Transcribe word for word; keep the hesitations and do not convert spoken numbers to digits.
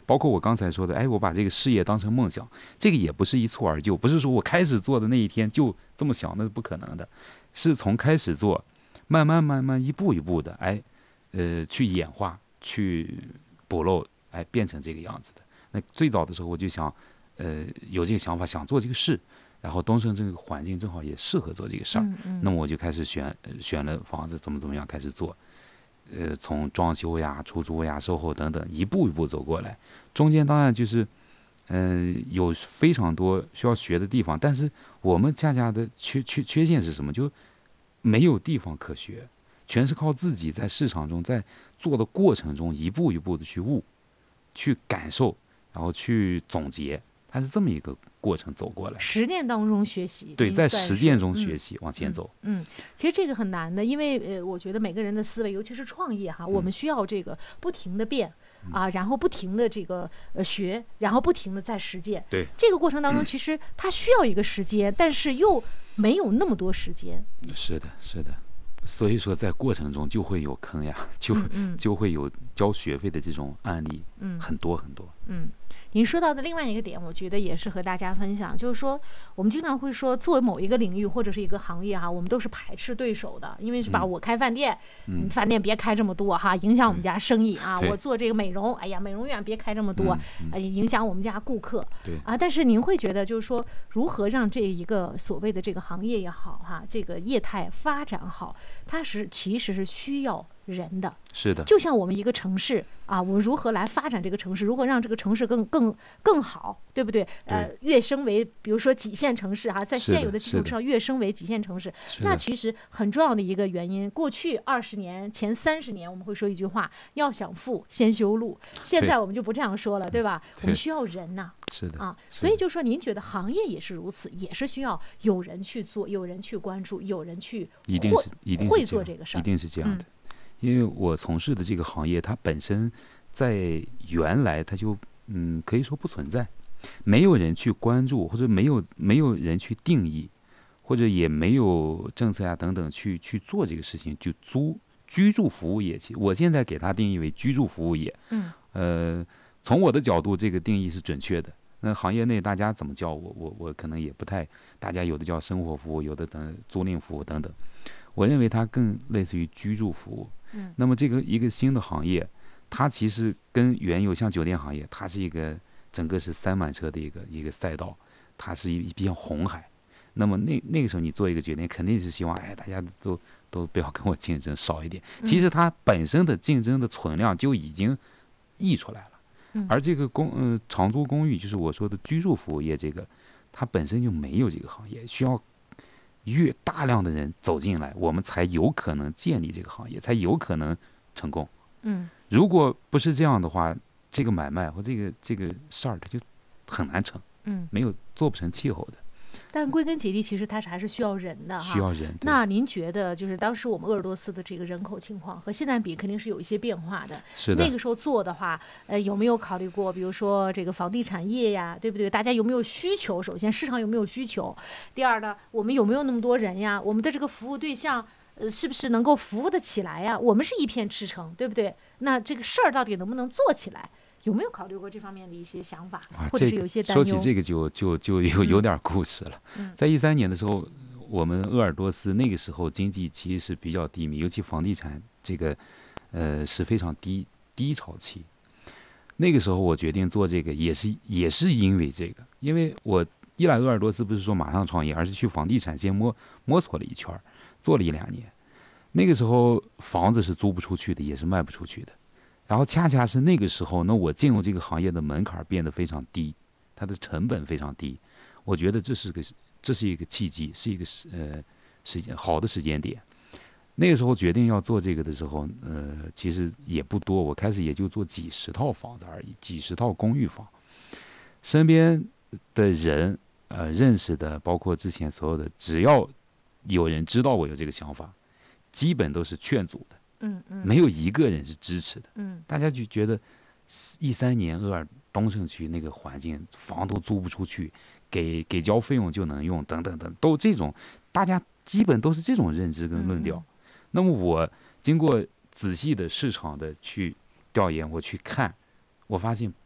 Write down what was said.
包括我刚才说的，哎，我把这个事业当成梦想，这个也不是一蹴而就，不是说我开始做的那一天就这么想，那是不可能的，是从开始做，慢慢慢慢一步一步的，哎，呃，去演化，去补漏，哎，变成这个样子的。那最早的时候我就想，呃，有这个想法，想做这个事。然后东胜这个环境正好也适合做这个事儿， 嗯嗯、 那么我就开始选、呃、选了房子，怎么怎么样开始做，呃，从装修呀、出租呀、售后等等，一步一步走过来。中间当然就是，嗯、呃，有非常多需要学的地方，但是我们家家的缺缺缺陷是什么？就没有地方可学，全是靠自己在市场中在做的过程中一步一步的去悟、去感受，然后去总结，它是这么一个过程走过来， 实践当中学习， 对，在实践中学习、嗯、往前走。 嗯，嗯其实这个很难的，因为呃，我觉得每个人的思维，尤其是创业哈，嗯、我们需要这个不停的变、嗯、啊，然后不停的这个呃学，然后不停的在实践。 对， 这个过程当中，其实它需要一个时间，嗯、但是又没有那么多时间。 是的，是的。所以说，在过程中就会有坑呀，就、嗯嗯、就会有交学费的这种案例，嗯，很多很多。 嗯，您说到的另外一个点，我觉得也是和大家分享，就是说，我们经常会说，作为某一个领域或者是一个行业哈，我们都是排斥对手的，因为是吧？嗯、我开饭店，嗯，饭店别开这么多哈，影响我们家生意啊。我做这个美容，哎呀，美容院别开这么多，嗯嗯、影响我们家顾客。 对啊，但是您会觉得，就是说，如何让这一个所谓的这个行业也好哈，这个业态发展好？它是其实是需要人的， 是的， 就像我们一个城市啊，我们如何来发展这个城市，如何让这个城市更更更好，对不对？ 对呃，跃升为比如说几线城市哈、啊，在现有的基础上跃升为几线城市，那其实很重要的一个原因。过去二十年前三十年，我们会说一句话：要想富，先修路。现在我们就不这样说了，对吧？对我们需要人呐、 啊，是的啊，所以就说您觉得行业也是如此，也是需要有人去做，有人去关注，有人去一定是一定是会做这个事儿， 一定是这样的。嗯，因为我从事的这个行业，它本身在原来它就嗯可以说不存在，没有人去关注，或者没有没有人去定义，或者也没有政策呀等等去去做这个事情，就租居住服务业。我现在给它定义为居住服务业。 嗯， 呃，从我的角度，这个定义是准确的。那行业内大家怎么叫我，我我可能也不太，大家有的叫生活服务，有的等租赁服务等等。我认为它更类似于居住服务。 嗯， 那么这个一个新的行业，它其实跟原有像酒店行业，它是一个整个是塞满车的一个一个赛道，它是一比较红海。那么那那个时候你做一个决定，肯定是希望哎大家都都不要跟我竞争，少一点。其实它本身的竞争的存量就已经溢出来了。 嗯， 而这个公呃长租公寓，就是我说的居住服务业，这个它本身就没有这个行业，需要越大量的人走进来，我们才有可能建立这个行业，才有可能成功。 嗯， 如果不是这样的话，这个买卖或这个这个事儿，它就很难成。 嗯， 没有做不成气候的。 但归根结底，其实它是还是需要人的哈。 需要人。 那您觉得，就是当时我们鄂尔多斯的这个人口情况和现在比，肯定是有一些变化的。 是的。 那个时候做的话，呃，有没有考虑过，比如说这个房地产业呀，对不对？大家有没有需求？首先，市场有没有需求？第二呢，我们有没有那么多人呀？我们的这个服务对象，呃，是不是能够服务得起来呀？我们是一片赤诚，对不对？那这个事儿到底能不能做起来？有没有考虑过这方面的一些想法， 啊、 或者是有一些担忧？ 这个、说起这个就就就有有点故事了。 嗯、 在一三年的时候，我们鄂尔多斯那个时候经济其实是比较低迷，尤其房地产这个呃是非常低低潮期。那个时候我决定做这个，也是也是因为这个，因为我一来鄂尔多斯不是说马上创业，而是去房地产先摸摸索了一圈，做了一两年。那个时候房子是租不出去的，也是卖不出去的。然后恰恰是那个时候，那我进入这个行业的门槛变得非常低，它的成本非常低，我觉得这是个这是一个契机，是一个呃时间好的时间点。那个时候决定要做这个的时候，呃，其实也不多，我开始也就做几十套房子而已，几十套公寓房。身边的人，呃，认识的，包括之前所有的，只要有人知道我有这个想法，基本都是劝阻的。 嗯嗯， 没有一个人是支持的。 嗯， 大家就觉得一三年鄂尔东胜区那个环境，房都租不出去，给给交费用就能用，等等等，都这种，大家基本都是这种认知跟论调。嗯嗯，那么我经过仔细的市场的去调研，我去看，我发现